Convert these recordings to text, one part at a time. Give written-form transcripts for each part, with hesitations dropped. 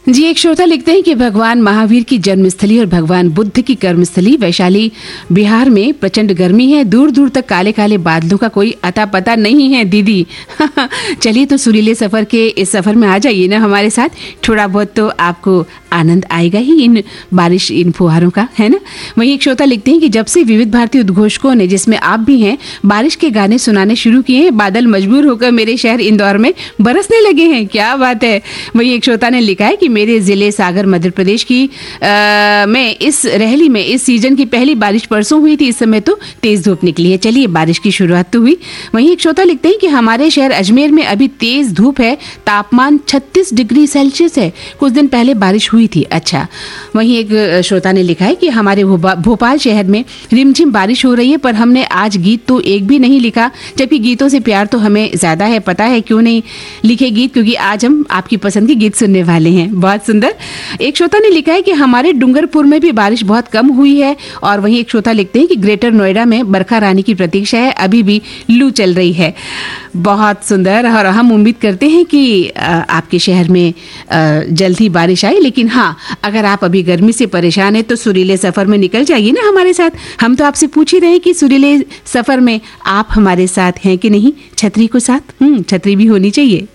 जी, एक श्रोता लिखते हैं कि भगवान महावीर की जन्मस्थली और भगवान बुद्ध की कर्मस्थली वैशाली बिहार में प्रचंड गर्मी है। दूर दूर तक काले काले बादलों का कोई अता पता नहीं है दीदी। चलिए तो सुरीले सफर के इस सफर में आ जाइए ना हमारे साथ। थोड़ा बहुत तो आपको आनंद आएगा ही इन बारिश, इन फुहारों का, है ना। वहीं एक श्रोता लिखते हैं कि जब से विविध भारती उद्घोषकों ने, जिसमें आप भी हैं, बारिश के गाने सुनाने शुरू किए हैं, बादल मजबूर होकर मेरे शहर इंदौर में बरसने लगे हैं। क्या बात है। वहीं एक श्रोता ने लिखा है कि मेरे जिले सागर मध्य प्रदेश की में इस रहली में इस सीजन की पहली बारिश परसों हुई थी। इस समय तो तेज धूप निकली है। चलिए, बारिश की शुरुआत तो हुई। वहीं एक श्रोता लिखते हैं कि हमारे शहर अजमेर में अभी तेज धूप है, तापमान 36 डिग्री सेल्सियस है। कुछ दिन पहले बारिश हुई थी। अच्छा। वहीं एक श्रोता ने लिखा है कि हमारे भोपाल शहर में रिमझिम बारिश हो रही है, पर हमने आज गीत तो एक भी नहीं लिखा, जबकि गीतों से प्यार तो हमें ज्यादा है। पता है क्यों नहीं लिखे गीत? क्योंकि आज हम आपकी पसंद के गीत सुनने वाले हैं। बहुत सुंदर। एक श्रोता ने लिखा है कि हमारे डूंगरपुर में भी बारिश बहुत कम हुई है। और वहीं एक श्रोता लिखते हैं कि ग्रेटर नोएडा में बरखा रानी की प्रतीक्षा है, अभी भी लू चल रही है। बहुत सुंदर। और हम उम्मीद करते हैं कि आपके शहर में जल्द ही बारिश आए। लेकिन हाँ, अगर आप अभी गर्मी से परेशान हैं तो सुरीले सफर में निकल जाइए ना हमारे साथ। हम तो आपसे पूछ ही रहे हैं कि सुरीले सफर में आप हमारे साथ हैं कि नहीं। छतरी को साथ, छतरी भी होनी चाहिए।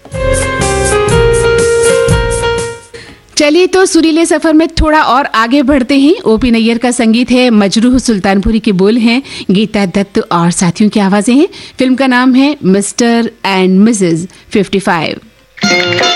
चलिए तो सुरीले सफर में थोड़ा और आगे बढ़ते हैं। ओपी नैयर का संगीत है, मजरूह सुल्तानपुरी के बोल हैं, गीता दत्त और साथियों की आवाजें हैं। फिल्म का नाम है मिस्टर एंड मिसेज 55।